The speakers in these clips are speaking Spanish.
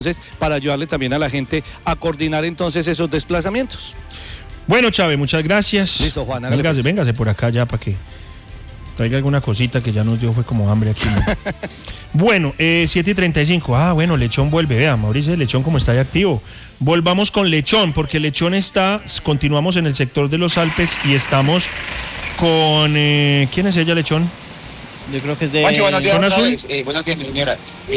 Entonces, para ayudarle también a la gente a coordinar entonces esos desplazamientos. Bueno, Chávez, muchas gracias. Listo, Juan. Véngase por acá ya para que traiga alguna cosita que ya nos dio fue como hambre aquí, ¿no? Bueno, 7:35. Bueno, Lechón vuelve. Vea, Mauricio, Lechón como está ahí activo. Volvamos con Lechón, porque Lechón continuamos en el sector de los Alpes y estamos con... ¿quién es ella, Lechón? Yo creo que es de... Juancho, buenos días, ¿Zona azul? Buenos días, mi señora.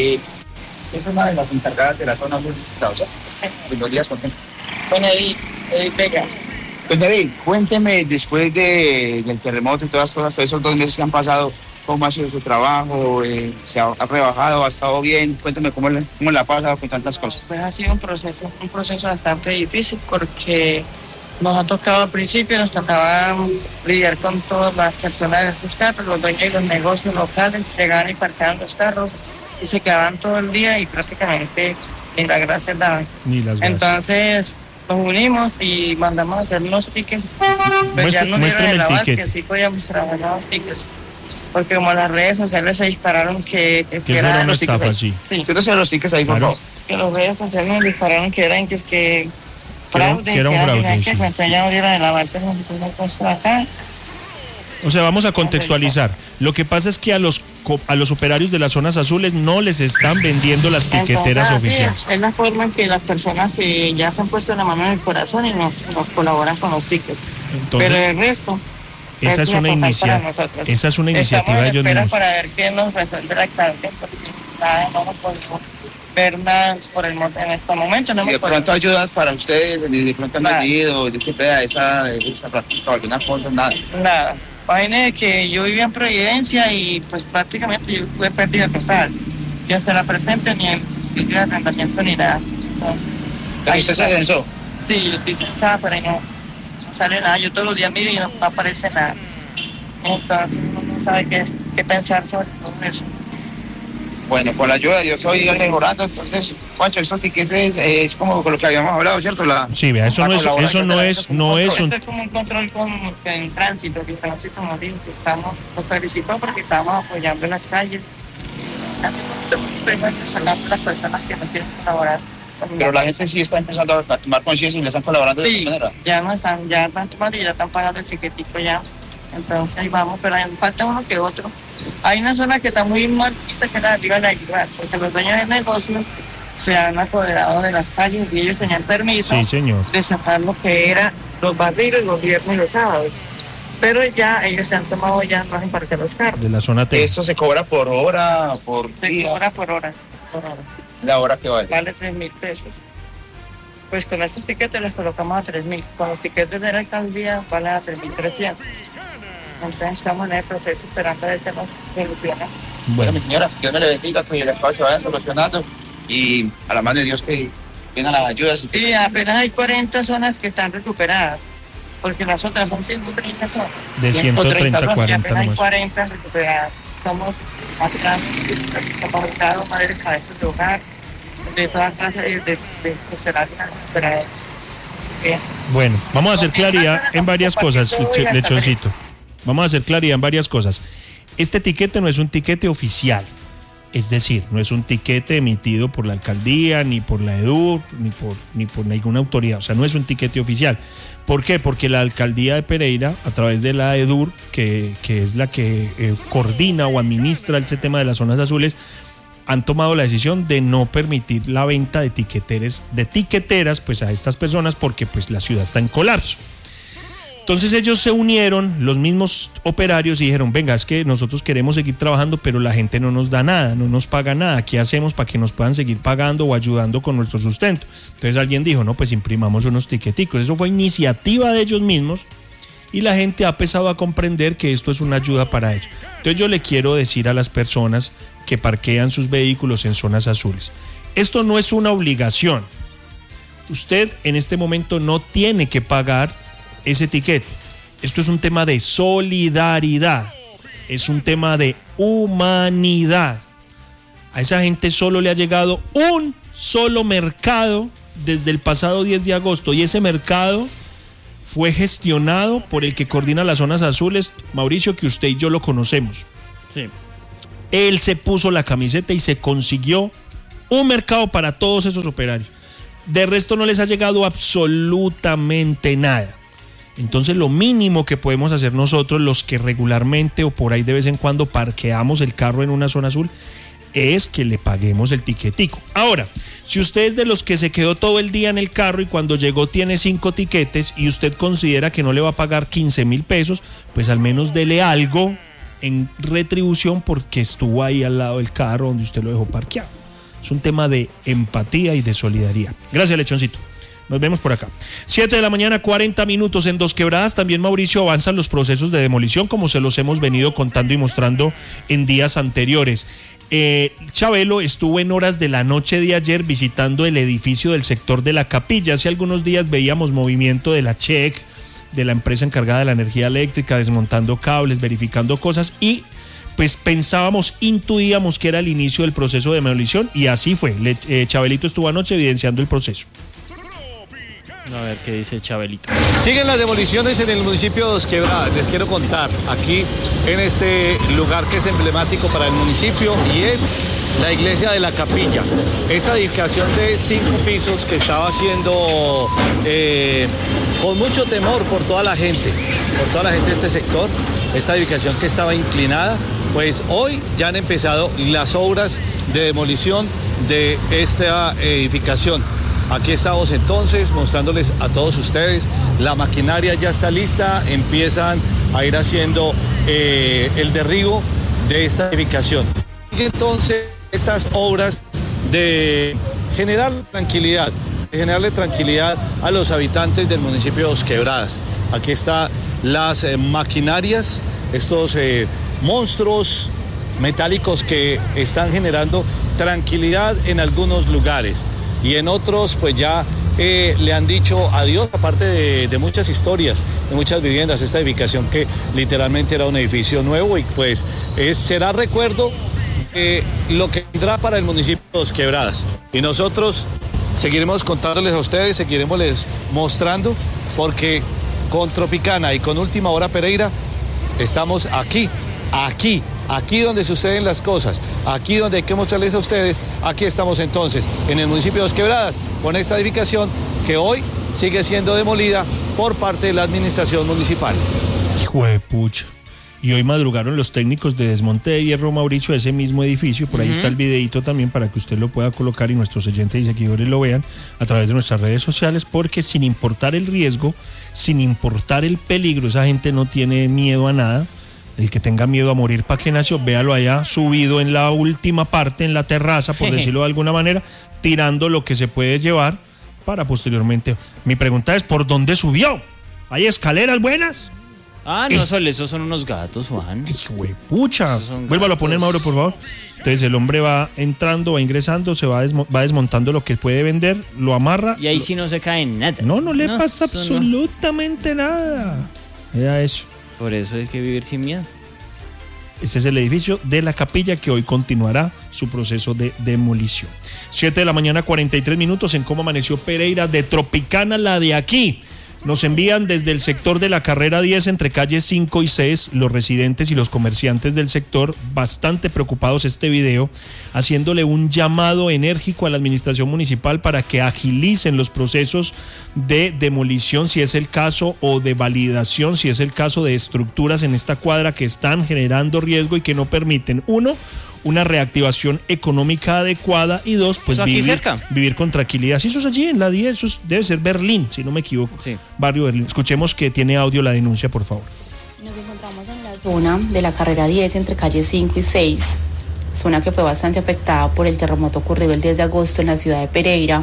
Es una de las encargadas de la zona azul. Buenos días, ¿por qué? Bueno, ahí pega. Pues David, cuénteme después del terremoto y todas las cosas, todos esos 2 meses que han pasado, ¿cómo ha sido su trabajo? ¿Se ha rebajado? ¿Ha estado bien? Cuénteme cómo la ha pasado con tantas cosas. Pues ha sido un proceso bastante difícil porque nos ha tocado al principio, nos tocaba lidiar con todas las personas de estos carros, los dueños de los negocios locales, llegaban y parqueaban los carros y se quedaban todo el día y prácticamente ni las gracias daban. Entonces nos unimos y mandamos a hacer unos tickets. Pues ya no dieron el aval que sí podíamos trabajar los tickets. Porque como las redes sociales se dispararon que era una estafa, sí. Entonces los tickets ahí, por favor. Que los redes sociales nos dispararon que eran que fraude, que era un fraude, sí. Que ya no dieron el aval, que nos puesto acá. O sea, vamos a contextualizar. Lo que pasa es que a los operarios de las zonas azules no les están vendiendo las tiqueteras oficiales. Es la forma en que las personas ya se han puesto la mano en el corazón y nos colaboran con los tickets. Entonces, pero el resto... Esa es una iniciativa de ellos mismos. Para ver qué nos resuelve la alcaldía, porque no nos podemos ver nada en este momento. No y de pronto ayudas para ustedes, de pronto han venido, de que vea esa práctica o alguna cosa, nada. Imagínate que yo vivía en Providencia y pues prácticamente yo tuve pérdida total. Yo hasta la presente ni el sitio de arrendamiento ni nada. ¿Pero usted se censó? Sí, yo estoy censada, pero no sale nada. Yo todos los días miro y no aparece nada. Entonces uno no sabe qué pensar sobre todo eso. Bueno, con la ayuda de Dios hoy mejorando. Entonces, Juancho, estos tiquetes es como con lo que habíamos hablado, ¿cierto? Sí, vea, eso no es un... Esto es como un control en tránsito, que tránsito nos dijo que nos felicitó porque estábamos apoyando en las calles. Sacando las personas que no quieren colaborar. Pero la gente sí está empezando a tomar conciencia y le están colaborando de esta manera. Ya están tomando y ya están pagando el tiquetico ya. Entonces ahí vamos, pero falta uno que otro. Hay una zona que está muy marchita que la digo la igual, porque los dueños de negocios se han apoderado de las calles y ellos tenían permiso de sacar lo que era los barriles los viernes y los sábados. Pero ya ellos se han tomado ya no en parque los carros. De la zona T. ¿Eso se cobra por hora? Se cobra por hora. ¿La hora que vale? Vale 3,000 pesos. Pues con estos tiquetes les colocamos a 3,000. Con los tiquetes de la alcaldía valen a 3,300. Entonces estamos en el proceso esperando de que nos solucione. Bueno, mi señora, Dios me le bendiga, que el espacio vaya solucionando y a la mano de Dios que vengan las ayudas. Sí, apenas hay 40 zonas que están recuperadas, porque las otras son 130 zonas. De 130 a 40 apenas hay nomás. 40 recuperadas. Somos atrás, capacitados madres maestros de hogar, de todas clases de funcionarios recuperados. Bueno, vamos a hacer claridad en varias cosas, Lechoncito. Vamos a hacer claridad en varias cosas. Este tiquete no es un tiquete oficial. Es decir, no es un tiquete emitido por la alcaldía, ni por la EDUR, ni por ninguna autoridad. O sea, no es un tiquete oficial. ¿Por qué? Porque la alcaldía de Pereira, a través de la EDUR, que es la que coordina o administra este tema de las zonas azules, han tomado la decisión de no permitir la venta de tiqueteras pues a estas personas porque pues la ciudad está en colapso. Entonces ellos se unieron, los mismos operarios, y dijeron, venga, es que nosotros queremos seguir trabajando, pero la gente no nos da nada, no nos paga nada. ¿Qué hacemos para que nos puedan seguir pagando o ayudando con nuestro sustento? Entonces alguien dijo, no, pues imprimamos unos tiqueticos. Eso fue iniciativa de ellos mismos y la gente ha empezado a comprender que esto es una ayuda para ellos. Entonces yo le quiero decir a las personas que parquean sus vehículos en zonas azules, esto no es una obligación. Usted en este momento no tiene que pagar ese tiquete. Esto es un tema de solidaridad, es un tema de humanidad. A esa gente solo le ha llegado un solo mercado desde el pasado 10 de agosto y ese mercado fue gestionado por el que coordina las zonas azules, Mauricio, que usted y yo lo conocemos. Sí. Él se puso la camiseta y se consiguió Un mercado para todos esos operarios. De resto no les ha llegado absolutamente nada. Entonces lo mínimo que podemos hacer nosotros, los que regularmente o por ahí de vez en cuando parqueamos el carro en una zona azul, es que le paguemos el tiquetico. Ahora, si usted es de los que se quedó todo el día en el carro y cuando llegó tiene 5 tiquetes y usted considera que no le va a pagar 15,000 pesos, pues al menos dele algo en retribución porque estuvo ahí al lado del carro donde usted lo dejó parqueado. Es un tema de empatía y de solidaridad. Gracias, Lechoncito. Nos vemos por acá. 7 de la mañana, 40 minutos en Dos Quebradas. También, Mauricio, avanzan los procesos de demolición, como se los hemos venido contando y mostrando en días anteriores. Chabelo estuvo en horas de la noche de ayer visitando el edificio del sector de la Capilla. Hace algunos días veíamos movimiento de la CHEC, de la empresa encargada de la energía eléctrica, desmontando cables, verificando cosas y pues intuíamos que era el inicio del proceso de demolición y así fue. Chabelito estuvo anoche evidenciando el proceso. A ver qué dice Chabelito. Siguen las demoliciones en el municipio de Dos Quebradas. Les quiero contar aquí en este lugar que es emblemático para el municipio y es la iglesia de la Capilla. Esa edificación de 5 pisos que estaba siendo con mucho temor por toda la gente de este sector. Esta edificación que estaba inclinada, pues hoy ya han empezado las obras de demolición de esta edificación. Aquí estamos entonces mostrándoles a todos ustedes, la maquinaria ya está lista, empiezan a ir haciendo el derribo de esta edificación. Y entonces estas obras de generarle tranquilidad a los habitantes del municipio de Dos Quebradas. Aquí están las maquinarias, estos monstruos metálicos que están generando tranquilidad en algunos lugares. Y en otros pues ya le han dicho adiós, aparte de muchas historias, de muchas viviendas, esta edificación que literalmente era un edificio nuevo y pues será recuerdo lo que vendrá para el municipio de Dos Quebradas. Y nosotros seguiremos contándoles a ustedes, seguiremos les mostrando, porque con Tropicana y con Última Hora Pereira estamos aquí donde suceden las cosas, aquí donde hay que mostrarles a ustedes, aquí estamos entonces, en el municipio de Dos Quebradas, con esta edificación que hoy sigue siendo demolida por parte de la administración municipal. Hijo de pucha. Y hoy madrugaron los técnicos de desmonte de hierro, Mauricio, de ese mismo edificio. Por ahí está el videito también para que usted lo pueda colocar y nuestros oyentes y seguidores lo vean a través de nuestras redes sociales, porque sin importar el riesgo, sin importar el peligro, esa gente no tiene miedo a nada. El que tenga miedo a morir, ¿para qué nació? Véalo allá, subido en la última parte, en la terraza, por decirlo de alguna manera, tirando lo que se puede llevar para posteriormente. Mi pregunta es, ¿por dónde subió? ¿Hay escaleras buenas? No, esos son unos gatos, Juan. Hijo de pucha. Vuélvalo a poner, Mauro, por favor. Entonces el hombre va entrando, va ingresando, se va desmontando lo que puede vender, lo amarra. Y ahí sí no se cae nada. No le pasa absolutamente nada. Vea eso. Por eso hay que vivir sin miedo. Este es el edificio de la Capilla que hoy continuará su proceso de demolición. 7 de la mañana, 43 minutos en Cómo Amaneció Pereira, de Tropicana, la de aquí. Nos envían desde el sector de la carrera 10 entre calles 5 y 6 los residentes y los comerciantes del sector bastante preocupados este video, haciéndole un llamado enérgico a la administración municipal para que agilicen los procesos de demolición si es el caso o de validación si es el caso de estructuras en esta cuadra que están generando riesgo y que no permiten, uno, una reactivación económica adecuada y dos, pues vivir con tranquilidad. Si eso es allí en la 10, eso debe ser Berlín, si no me equivoco. Sí. Barrio Berlín. Escuchemos que tiene audio la denuncia, por favor. Nos encontramos en la zona de la carrera 10 entre calles 5 y 6, zona que fue bastante afectada por el terremoto ocurrido el 10 de agosto en la ciudad de Pereira,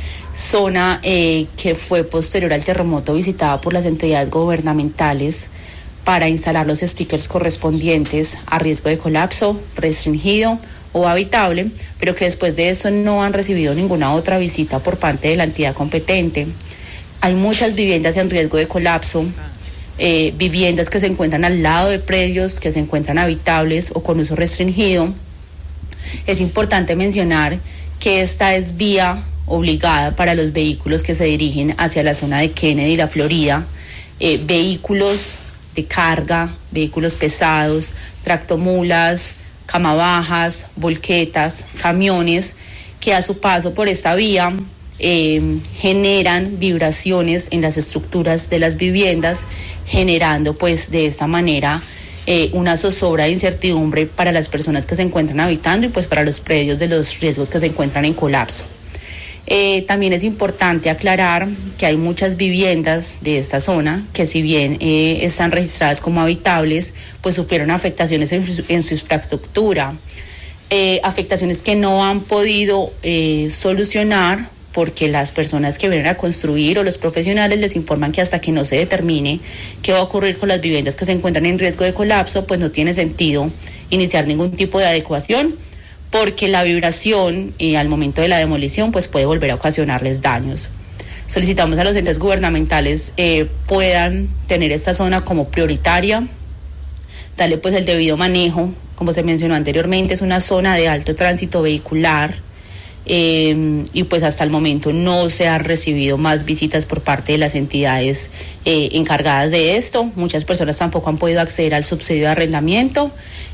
zona que fue posterior al terremoto visitada por las entidades gubernamentales para instalar los stickers correspondientes a riesgo de colapso, restringido o habitable, pero que después de eso no han recibido ninguna otra visita por parte de la entidad competente. Hay muchas viviendas en riesgo de colapso, viviendas que se encuentran al lado de predios que se encuentran habitables o con uso restringido. Es importante mencionar que esta es vía obligada para los vehículos que se dirigen hacia la zona de Kennedy y la Florida, vehículos de carga, vehículos pesados, tractomulas, camabajas, volquetas, camiones que a su paso por esta vía generan vibraciones en las estructuras de las viviendas, generando pues de esta manera una zozobra de incertidumbre para las personas que se encuentran habitando y pues para los predios de los riesgos que se encuentran en colapso. También es importante aclarar que hay muchas viviendas de esta zona que, si bien están registradas como habitables, pues sufrieron afectaciones en su infraestructura, afectaciones que no han podido solucionar porque las personas que vienen a construir o los profesionales les informan que hasta que no se determine qué va a ocurrir con las viviendas que se encuentran en riesgo de colapso, pues no tiene sentido iniciar ningún tipo de adecuación, porque la vibración al momento de la demolición pues puede volver a ocasionarles daños. Solicitamos a los entes gubernamentales puedan tener esta zona como prioritaria, darle pues el debido manejo. Como se mencionó anteriormente, es una zona de alto tránsito vehicular y pues hasta el momento no se han recibido más visitas por parte de las entidades encargadas de esto. Muchas personas tampoco han podido acceder al subsidio de arrendamiento.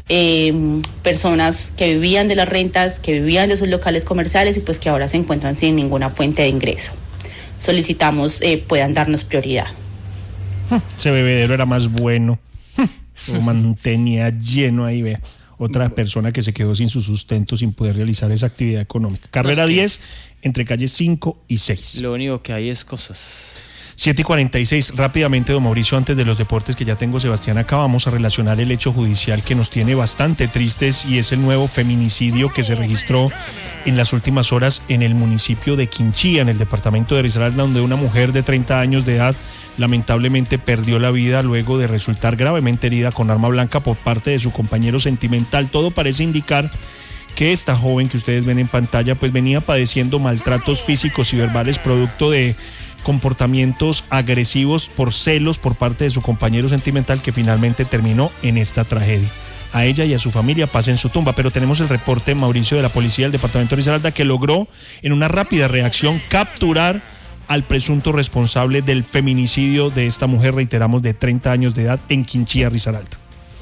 Personas que vivían de las rentas, que vivían de sus locales comerciales y pues que ahora se encuentran sin ninguna fuente de ingreso. Solicitamos puedan darnos prioridad. Ese bebedero era más bueno. Lo mantenía lleno ahí, ve. Otra persona que se quedó sin su sustento, sin poder realizar esa actividad económica. Carrera 10, entre calles 5 y 6. Lo único que hay es cosas. 7:46, rápidamente, don Mauricio, antes de los deportes que ya tengo, Sebastián, acá vamos a relacionar el hecho judicial que nos tiene bastante tristes, y es el nuevo feminicidio que se registró en las últimas horas en el municipio de Quinchía, en el departamento de Risaralda, donde una mujer de 30 años de edad lamentablemente perdió la vida luego de resultar gravemente herida con arma blanca por parte de su compañero sentimental. Todo parece indicar que esta joven que ustedes ven en pantalla pues venía padeciendo maltratos físicos y verbales producto de comportamientos agresivos por celos por parte de su compañero sentimental, que finalmente terminó en esta tragedia. A ella y a su familia paz en su tumba. Pero tenemos el reporte, Mauricio, de la policía del departamento de Risaralda, que logró en una rápida reacción capturar al presunto responsable del feminicidio de esta mujer, reiteramos, de 30 años de edad en Quinchía, Risaralda.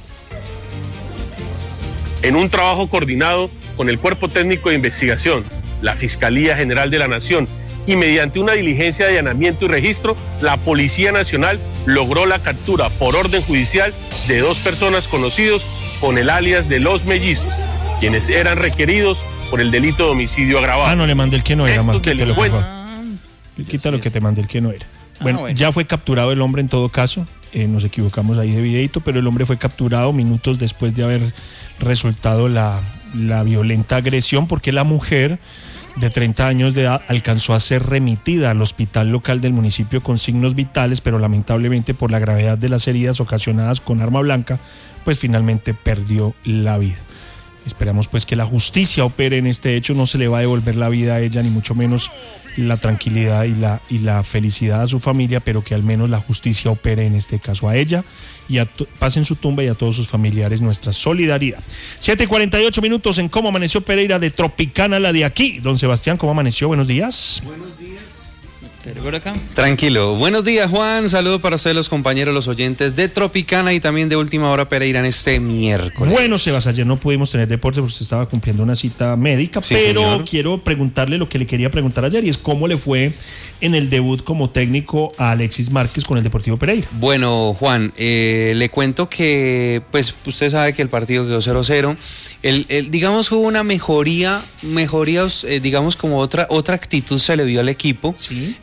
En un trabajo coordinado con el Cuerpo Técnico de Investigación, la Fiscalía General de la Nación y mediante una diligencia de allanamiento y registro, la Policía Nacional logró la captura por orden judicial de 2 personas conocidos con el alias de Los Mellizos, quienes eran requeridos por el delito de homicidio agravado. No le mandé el que no era, Estos quítalo, por delincuentes. favor. Quita lo que te mandé el que no era. Bueno, bueno. ya fue capturado el hombre en todo caso. Nos equivocamos ahí de videito, pero el hombre fue capturado minutos después de haber resultado la violenta agresión, porque la mujer de 30 años de edad alcanzó a ser remitida al hospital local del municipio con signos vitales, pero lamentablemente por la gravedad de las heridas ocasionadas con arma blanca, pues finalmente perdió la vida. Esperamos pues que la justicia opere en este hecho. No se le va a devolver la vida a ella, ni mucho menos la tranquilidad y la felicidad a su familia, pero que al menos la justicia opere en este caso a ella y paz en su tumba, y a todos sus familiares nuestra solidaridad. 7:48 minutos en Cómo Amaneció Pereira, de Tropicana, la de aquí. Don Sebastián, ¿cómo amaneció? Buenos días. Buenos días. ¿Por acá? Tranquilo. Buenos días, Juan. Saludos para ustedes, los compañeros, los oyentes de Tropicana y también de Última Hora Pereira en este miércoles. Bueno, Sebas, ayer no pudimos tener deporte porque usted estaba cumpliendo una cita médica, Sí, pero señor. quiero preguntarle lo que le quería preguntar ayer, y es cómo le fue en el debut como técnico a Alexis Márquez con el Deportivo Pereira. Bueno, Juan, le cuento que, pues, usted sabe que el partido quedó 0-0. Digamos, hubo una mejoría, digamos, como otra actitud se le vio al equipo. Sí.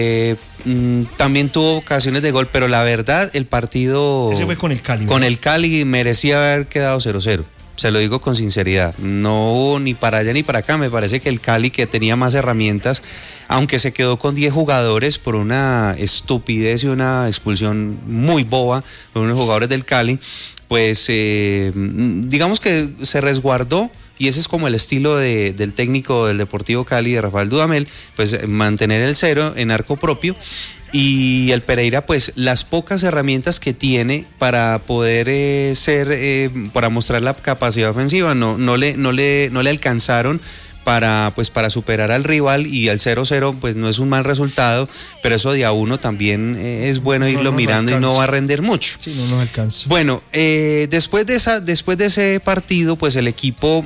También tuvo ocasiones de gol, pero la verdad, el partido Ese fue con el Cali. con ¿verdad? el Cali merecía haber quedado 0-0. Se lo digo con sinceridad. No hubo ni para allá ni para acá. Me parece que el Cali, que tenía más herramientas, aunque se quedó con 10 jugadores por una estupidez y una expulsión muy boba por unos jugadores del Cali, pues digamos que se resguardó. Y ese es como el estilo del técnico del Deportivo Cali, de Rafael Dudamel, pues mantener el 0 en arco propio. Y el Pereira, pues las pocas herramientas que tiene para poder para mostrar la capacidad ofensiva, no le alcanzaron para superar al rival, y el 0-0 pues no es un mal resultado, pero eso de a uno también es bueno irlo mirando y no va a render mucho. Sí, no nos alcanza. Bueno, después de ese partido, pues el equipo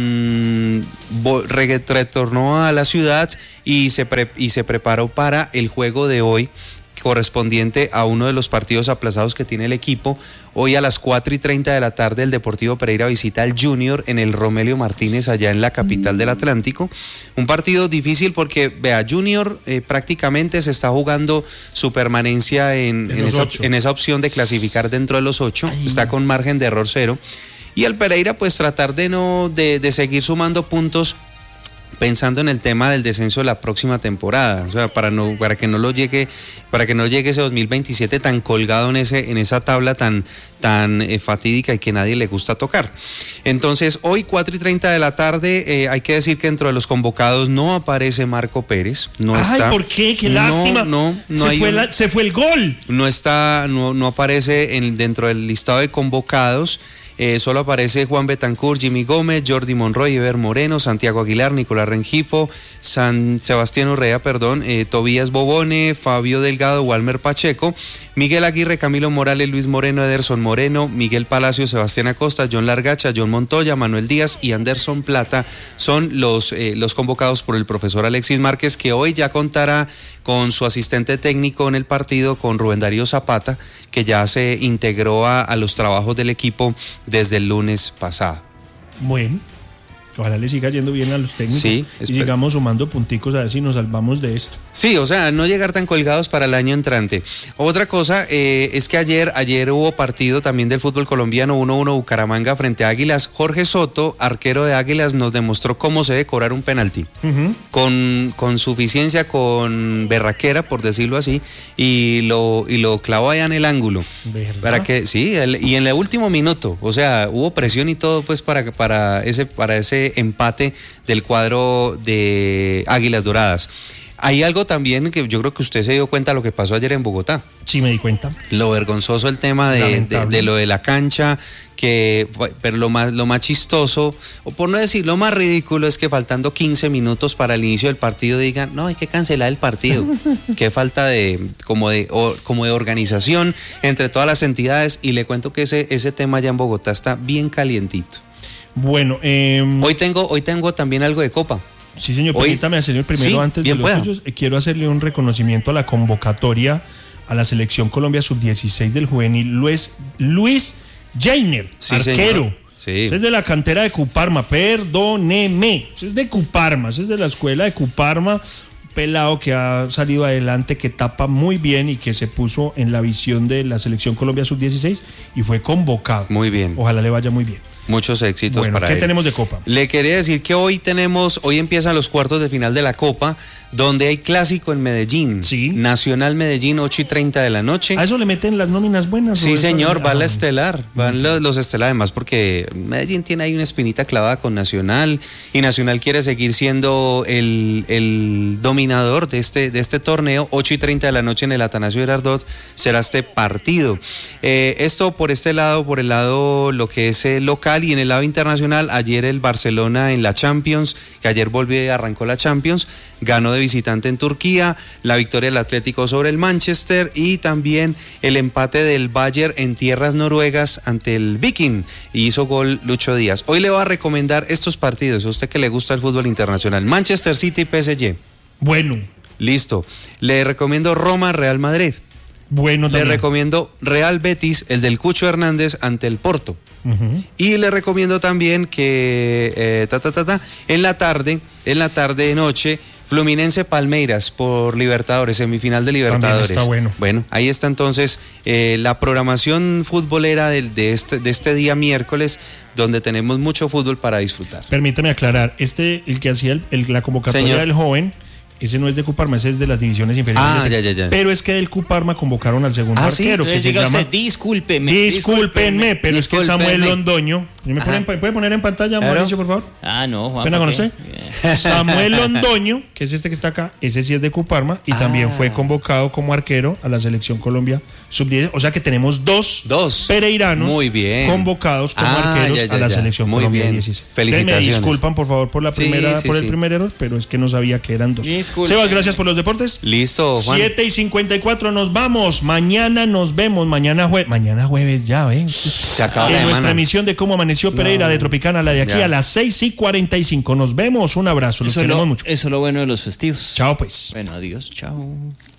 retornó a la ciudad y se preparó para el juego de hoy, correspondiente a uno de los partidos aplazados que tiene el equipo. Hoy a las 4:30 de la tarde el Deportivo Pereira visita al Junior en el Romelio Martínez, allá en la capital del Atlántico. Un partido difícil porque, vea, Junior prácticamente se está jugando su permanencia en esa opción de clasificar dentro de los 8. Está con margen de error 0. Y el Pereira pues tratar de seguir sumando puntos, pensando en el tema del descenso de la próxima temporada, o sea, para que no llegue ese 2027 tan colgado en esa tabla tan fatídica y que nadie le gusta tocar. Entonces, hoy 4:30 de la tarde, hay que decir que dentro de los convocados no aparece Marco Pérez, no está. Ay, ¿por qué? Qué lástima. Se fue el gol. No aparece dentro del listado de convocados. Solo aparece Juan Betancur, Jimmy Gómez, Jordi Monroy, Ever Moreno, Santiago Aguilar, Nicolás Rengifo, Sebastián Urrea, Tobías Bobone, Fabio Delgado, Walmer Pacheco, Miguel Aguirre, Camilo Morales, Luis Moreno, Ederson Moreno, Miguel Palacio, Sebastián Acosta, John Largacha, John Montoya, Manuel Díaz y Anderson Plata son los convocados por el profesor Alexis Márquez, que hoy ya contará con su asistente técnico en el partido, con Rubén Darío Zapata, que ya se integró a los trabajos del equipo desde el lunes pasado. Bueno, ojalá le siga yendo bien a los técnicos, y sigamos sumando punticos a ver si nos salvamos de esto. Sí, o sea, no llegar tan colgados para el año entrante. Otra cosa es que ayer hubo partido también del fútbol colombiano, 1-1 Bucaramanga frente a Águilas. Jorge Soto, arquero de Águilas, nos demostró cómo se debe cobrar un penalti. Con suficiencia, con berraquera, por decirlo así, y lo clavó allá en el ángulo. ¿Verdad? Para que, y en el último minuto, o sea, hubo presión y todo pues para ese empate del cuadro de Águilas Doradas. Hay algo también que yo creo que usted se dio cuenta de lo que pasó ayer en Bogotá. Sí, me di cuenta. Lo vergonzoso el tema de lo de la cancha, pero lo más chistoso, o por no decir lo más ridículo, es que faltando 15 minutos para el inicio del partido digan, no, hay que cancelar el partido. Qué falta como de organización entre todas las entidades, y le cuento que ese tema allá en Bogotá está bien calientito. Bueno, hoy tengo también algo de Copa. Sí, señor, permítame hacerle primero, antes de los suyos, quiero hacerle un reconocimiento a la convocatoria a la Selección Colombia Sub-16 del juvenil Luis Jainer, arquero. Sí. Ese es de la cantera de Cuparma, perdóneme. Ese es de Cuparma, ese es de la escuela de Cuparma. Pelado que ha salido adelante, que tapa muy bien y que se puso en la visión de la Selección Colombia Sub-16 y fue convocado. Muy bien. Ojalá le vaya muy bien. Muchos éxitos para él. ¿Qué tenemos de Copa? Le quería decir que hoy empiezan los cuartos de final de la Copa, donde hay clásico en Medellín. Sí. Nacional Medellín, 8:30 de la noche. ¿A eso le meten las nóminas buenas? Sí, señor, va la estelar, van los estelar, además porque Medellín tiene ahí una espinita clavada con Nacional, y Nacional quiere seguir siendo el dominador de este torneo. 8:30 de la noche en el Atanasio Girardot será este partido. Esto por el lado lo que es local, y en el lado internacional, ayer el Barcelona en la Champions, que ayer arrancó la Champions, ganó de visitante en Turquía, la victoria del Atlético sobre el Manchester, y también el empate del Bayern en tierras noruegas ante el Viking, y hizo gol Lucho Díaz. Hoy le voy a recomendar estos partidos, a usted que le gusta el fútbol internacional: Manchester City y PSG. Bueno. Listo. Le recomiendo Roma Real Madrid. Bueno, también. Le recomiendo Real Betis, el del Cucho Hernández, ante el Porto. Y le recomiendo también que en la tarde noche, Fluminense Palmeiras por Libertadores, semifinal de Libertadores. También está bueno. Bueno, ahí está entonces la programación futbolera de este día miércoles, donde tenemos mucho fútbol para disfrutar. Permítame aclarar, el que hacía la convocatoria del joven Ese no es de Cuparma, ese es de las divisiones inferiores. Ah, ya. Pero es que del Cuparma convocaron al segundo Ah, ¿sí? arquero, que Entonces se diga llama... usted, discúlpeme. Discúlpenme, pero es que Samuel Londoño... ¿Puede poner en pantalla, Claro. Mauricio, por favor? Ah, no, Juan. ¿Pena con usted? Samuel Londoño, que es este que está acá, ese sí es de Cuparma y también fue convocado como arquero a la selección Colombia sub-10. O sea que tenemos dos pereiranos muy bien convocados como arqueros a la selección muy Colombia bien. 16. Felicitaciones. Me disculpan, por favor, por la primera, sí, por sí. el primer error, pero es que no sabía que eran 2. Disculpen. Sebas, gracias por los deportes. Listo, Juan. 7:54 nos vamos. Mañana nos vemos. Mañana jueves ya, ¿ven? Se acaba la En nuestra semana. emisión de Cómo Amaneció Pereira de Tropicana, la de aquí Ya. a las 6:45. Nos vemos. Un abrazo. Los queremos mucho. Eso es lo bueno de los festivos. Chao, pues. Bueno, adiós, chao.